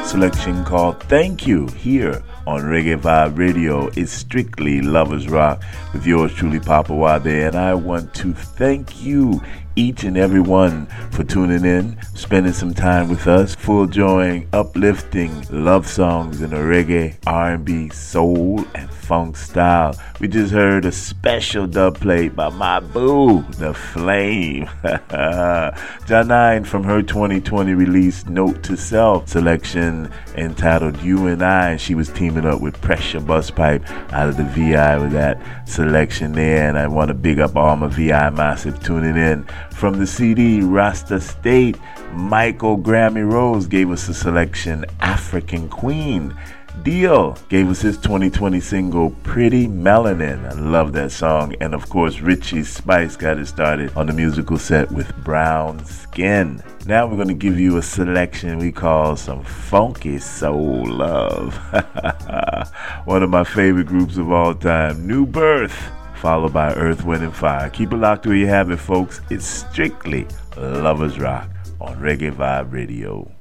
selection called Thank You here on Reggae Vibe Radio. It's strictly Lovers Rock with yours truly, Papa Wabe, and I want to thank you, each and every one, for tuning in, spending some time with us, full enjoying uplifting love songs in a reggae, R&B, soul, and funk style. We just heard a special dub played by my boo, The Flame. Janine from her 2020 release Note to Self selection entitled You and I, and she was teaming up with Pressure Busspipe out of the VI with that selection there, and I want to big up all my VI massive tuning in. From the CD Rasta State, Michael Grammy Rose gave us a selection, African Queen. Dio gave us his 2020 single, Pretty Melanin. I love that song. And of course, Richie Spice got it started on the musical set with Brown Skin. Now we're going to give you a selection we call some funky soul love. One of my favorite groups of all time, New Birth, followed by Earth, Wind, and Fire. Keep it locked where you have it, folks. It's strictly Lovers Rock on Reggae Vibe Radio.